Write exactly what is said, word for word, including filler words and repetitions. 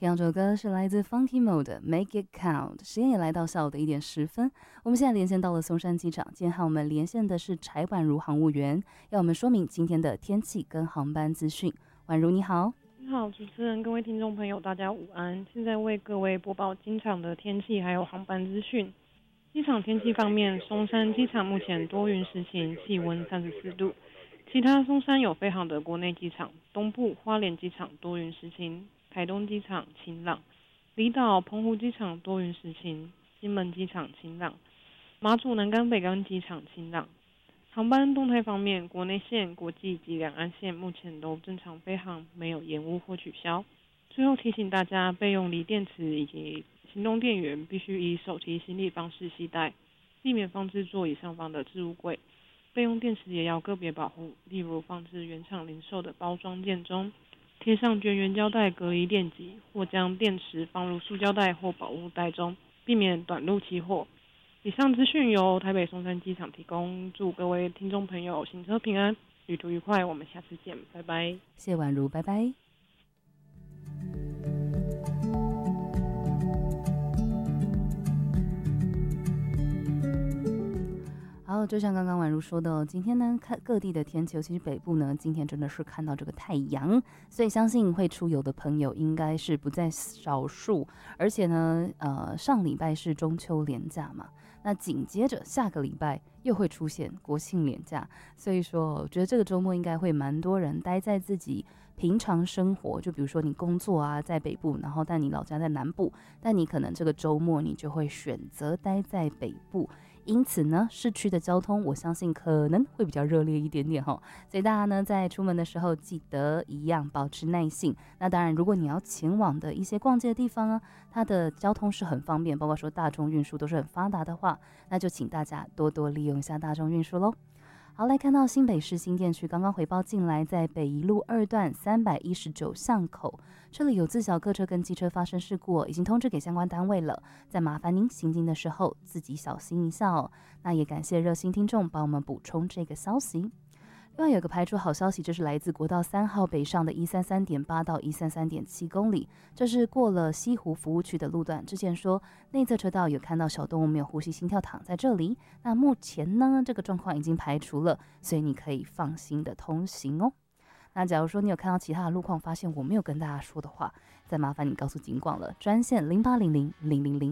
听到这首歌是来自 Funky Mo 的 Make It Count。 时间也来到下午的一点十分，我们现在连线到了松山机场。今天和我们连线的是柴婉如航务员，要我们说明今天的天气跟航班资讯。婉如你好。 你好，主持人，各位听众朋友，大家午安。现在为各位播报机场的天气还有航班资讯。机场天气方面，松山机场目前多云时晴，气温三十四度。其他松山有飞航的国内机场，东部花莲机场多云时晴，台东机场晴朗，离岛澎湖机场多云时晴，金门机场晴朗，马祖南竿北竿机场晴朗。航班动态方面，国内线、国际及两岸线目前都正常飞航，没有延误或取消。最后提醒大家，备用锂电池以及行动电源必须以手提行李方式携带，避免放置座椅上方的置物柜。备用电池也要个别保护，例如放置原厂零售的包装件中，贴上绝缘胶带隔离电极，或将电池放入塑胶袋或保护袋中，避免短路起火。以上资讯由台北松山机场提供，祝各位听众朋友行车平安，旅途愉快，我们下次见，拜拜。 谢婉如，拜拜。好，就像刚刚婉如说的，今天呢，看各地的天气，尤其是北部呢，今天真的是看到这个太阳，所以相信会出游的朋友应该是不在少数。而且呢，呃，上礼拜是中秋连假嘛，那紧接着下个礼拜又会出现国庆连假，所以说，我觉得这个周末应该会蛮多人待在自己平常生活，就比如说你工作啊在北部，然后但你老家在南部，但你可能这个周末你就会选择待在北部。因此呢，市区的交通我相信可能会比较热烈一点点齁，所以大家呢在出门的时候记得一样保持耐性。那当然，如果你要前往的一些逛街的地方啊，它的交通是很方便，包括说大众运输都是很发达的话，那就请大家多多利用一下大众运输咯。好，来看到新北市新店区刚刚回报进来，在北宜路二段三百一十九巷口，这里有自小客车跟机车发生事故，已经通知给相关单位了，再麻烦您行进的时候自己小心一下哦。那也感谢热心听众帮我们补充这个消息。另外有个排除好消息，这是来自国道三号北上的一三三点八到一三三点七公里，这是过了西湖服务区的路段。之前说内侧车道有看到小动物没有呼吸心跳躺在这里，那目前呢这个状况已经排除了，所以你可以放心的通行哦。那假如说你有看到其他的路况，发现我没有跟大家说的话，再麻烦你告诉警广了，专线零八零零零零零